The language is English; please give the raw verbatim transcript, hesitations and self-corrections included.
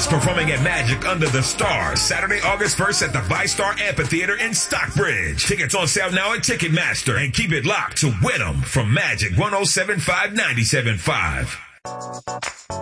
Stars performing at Magic Under the Stars Saturday, August first at the ViStar Amphitheater in Stockbridge. Tickets on sale now at Ticketmaster, and keep it locked to win 'em from Magic one oh seven point five, ninety-seven point five.